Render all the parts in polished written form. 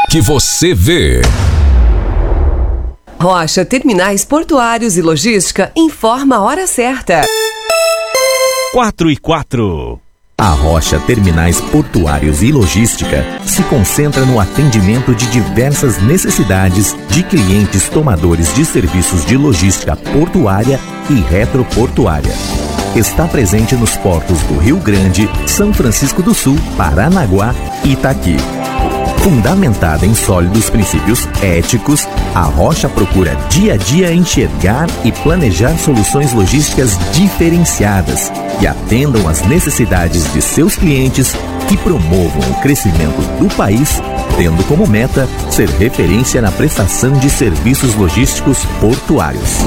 que você vê. Rocha Terminais Portuários e Logística informa a hora certa. 4:04. A Rocha Terminais Portuários e Logística se concentra no atendimento de diversas necessidades de clientes tomadores de serviços de logística portuária e retroportuária. Está presente nos portos do Rio Grande, São Francisco do Sul, Paranaguá e Itaqui. Fundamentada em sólidos princípios éticos, a Rocha procura dia a dia enxergar e planejar soluções logísticas diferenciadas que atendam às necessidades de seus clientes e promovam o crescimento do país, tendo como meta ser referência na prestação de serviços logísticos portuários.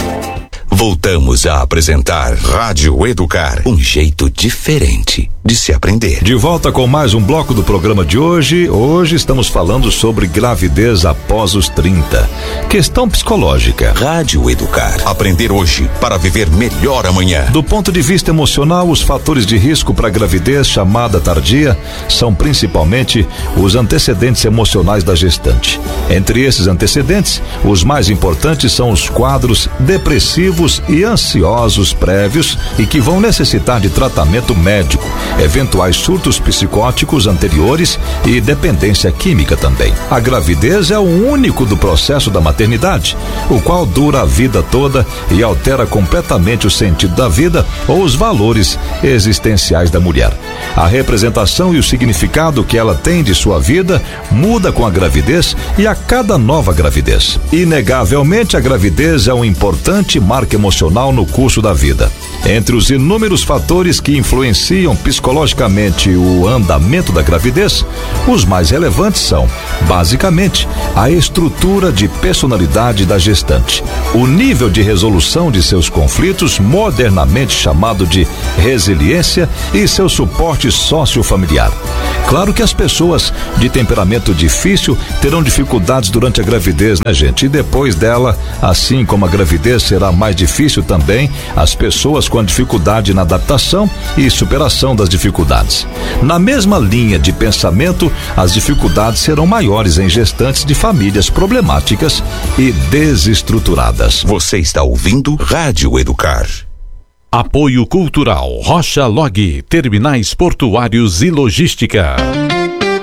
Voltamos a apresentar Rádio Educar, um jeito diferente de se aprender. De volta com mais um bloco do programa de hoje. Hoje estamos falando sobre gravidez após os 30. Questão psicológica. Rádio Educar. Aprender hoje para viver melhor amanhã. Do ponto de vista emocional, os fatores de risco para a gravidez chamada tardia são principalmente os antecedentes emocionais da gestante. Entre esses antecedentes, os mais importantes são os quadros depressivos e ansiosos prévios e que vão necessitar de tratamento médico, eventuais surtos psicóticos anteriores e dependência química também. A gravidez é o único do processo da maternidade, o qual dura a vida toda e altera completamente o sentido da vida ou os valores existenciais da mulher. A representação e o significado que ela tem de sua vida muda com a gravidez e a cada nova gravidez. Inegavelmente, a gravidez é um importante marco emocional no curso da vida. Entre os inúmeros fatores que influenciam psicologicamente o andamento da gravidez, os mais relevantes são, basicamente, a estrutura de personalidade da gestante, o nível de resolução de seus conflitos, modernamente chamado de resiliência, e seu suporte sociofamiliar. Claro que as pessoas de temperamento difícil terão dificuldades durante a gravidez, né, gente? E depois dela, assim como a gravidez será mais difícil também, as pessoas com dificuldade na adaptação e superação das dificuldades. Na mesma linha de pensamento, as dificuldades serão maiores em gestantes de famílias problemáticas e desestruturadas. Você está ouvindo Rádio Educar. Apoio Cultural Rocha Log, Terminais Portuários e Logística.